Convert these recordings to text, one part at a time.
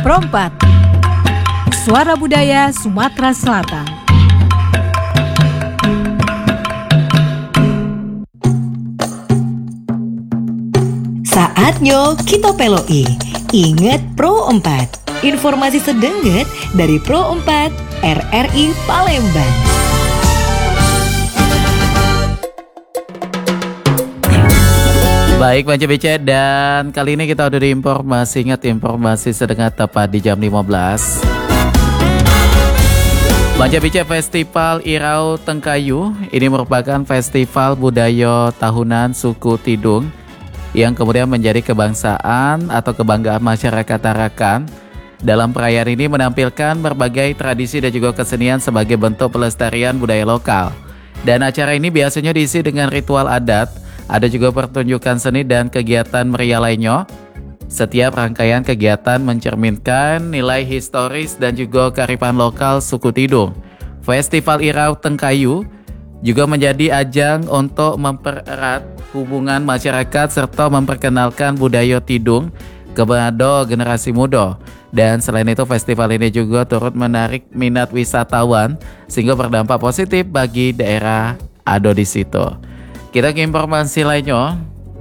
Pro4, Suara Budaya Sumatera Selatan. Saatnya kita peloi. Ingat Pro4. Informasi sedenget dari Pro4 RRI Palembang. Baik Panca BC, dan kali ini kita udah di informasi. Ingat, informasi sedengar tepat di jam 15. Panca BC, Festival Irau Tengkayu ini merupakan festival budaya tahunan suku Tidung yang kemudian menjadi kebangsaan atau kebanggaan masyarakat Tarakan. Dalam perayaan ini menampilkan berbagai tradisi dan juga kesenian sebagai bentuk pelestarian budaya lokal. Dan acara ini biasanya diisi dengan ritual adat. Ada juga pertunjukan seni dan kegiatan meriah lainnya. Setiap rangkaian kegiatan mencerminkan nilai historis dan juga kearifan lokal suku Tidung. Festival Irau Tengkayu juga menjadi ajang untuk mempererat hubungan masyarakat serta memperkenalkan budaya Tidung kepada generasi muda. Dan selain itu, festival ini juga turut menarik minat wisatawan sehingga berdampak positif bagi daerah ada di situ. Kita ke informasi lainnya.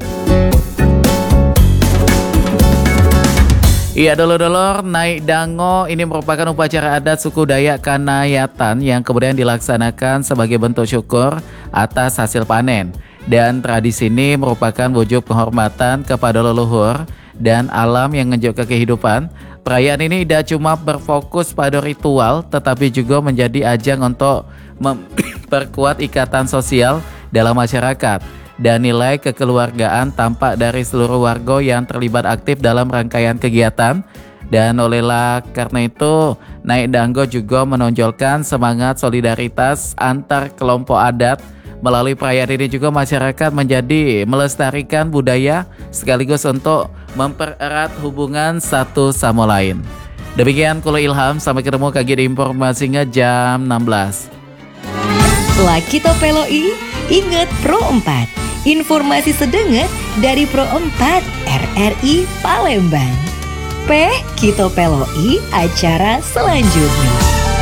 Iya, dulur-dulur, naik dango ini merupakan upacara adat suku Dayak Kanayatan yang kemudian dilaksanakan sebagai bentuk syukur atas hasil panen. Dan tradisi ini merupakan wujud penghormatan kepada leluhur dan alam yang menunjukkan kehidupan. Perayaan ini tidak cuma berfokus pada ritual, tetapi juga menjadi ajang untuk memperkuat ikatan sosial dalam masyarakat, dan nilai kekeluargaan tampak dari seluruh warga yang terlibat aktif dalam rangkaian kegiatan. Dan olehlah karena itu, naik dango juga menonjolkan semangat solidaritas antar kelompok adat. Melalui perayaan ini juga masyarakat menjadi melestarikan budaya sekaligus untuk mempererat hubungan satu sama lain. Demikian Kulo Ilham, sampai ketemu lagi di informasinya jam 16. Setelah kita peloi, ingat Pro4. Informasi sedenget dari Pro4 RRI Palembang. Kita peloi acara selanjutnya.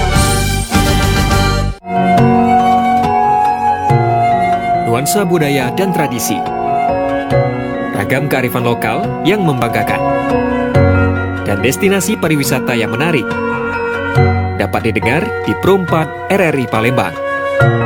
Nuansa budaya dan tradisi, ragam kearifan lokal yang membanggakan, dan destinasi pariwisata yang menarik dapat didengar di Pro4 RRI Palembang.